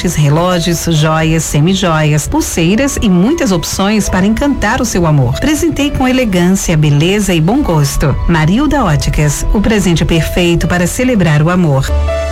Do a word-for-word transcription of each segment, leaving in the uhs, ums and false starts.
presentes, relógios, joias, semijoias, pulseiras e muitas opções para encantar o seu amor. Presentei com elegância, beleza e bom gosto. Marilda Óticas, o presente perfeito para celebrar o amor.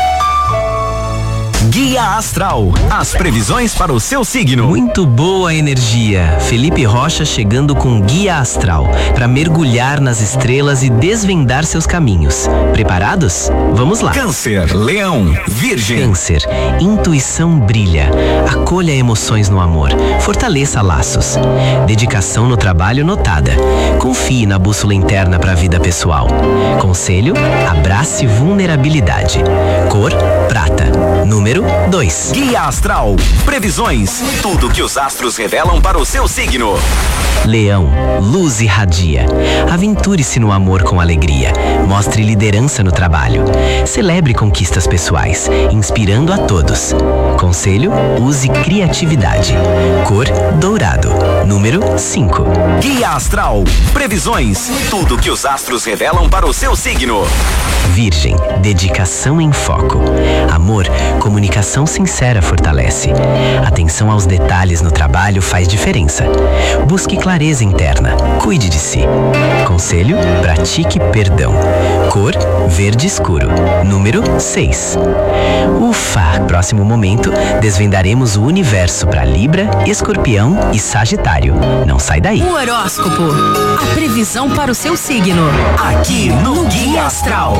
Guia Astral, as previsões para o seu signo. Muito boa energia. Felipe Rocha chegando com Guia Astral para mergulhar nas estrelas e desvendar seus caminhos. Preparados? Vamos lá. Câncer, Leão, Virgem. Câncer, intuição brilha. Acolha emoções no amor. Fortaleça laços. Dedicação no trabalho notada. Confie na bússola interna para a vida pessoal. Conselho: abrace vulnerabilidade. Cor: prata. Número dois. Guia Astral, previsões, tudo que os astros revelam para o seu signo. Leão, luz irradia. Aventure-se no amor com alegria. Mostre liderança no trabalho. Celebre conquistas pessoais, inspirando a todos. Conselho: use criatividade. Cor: dourado. Número cinco. Guia Astral, previsões, tudo que os astros revelam para o seu signo. Virgem, dedicação em foco. Amor, comunicação sincera fortalece. Atenção aos detalhes no trabalho faz diferença. Busque clareza interna. Cuide de si. Conselho: pratique perdão. Cor: verde escuro. Número seis. Ufa! Próximo momento, desvendaremos o universo para Libra, Escorpião e Sagitário. Não sai daí. O horóscopo, a previsão para o seu signo. Aqui no Guia Astral.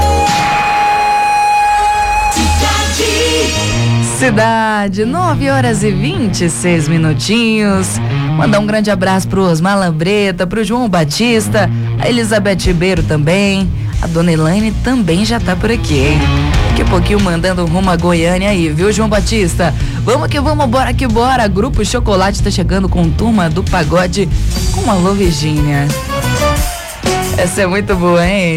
Cidade, nove horas e vinte e seis minutinhos. Mandar um grande abraço pro Osmar Lambreta, pro João Batista, a Elizabeth Ribeiro também. A dona Elaine também já tá por aqui, hein? Daqui a pouquinho mandando rumo a Goiânia aí, viu, João Batista? Vamos que vamos, bora que bora. Grupo Chocolate tá chegando com Turma do Pagode com Alô Virgínia. Essa é muito boa, hein?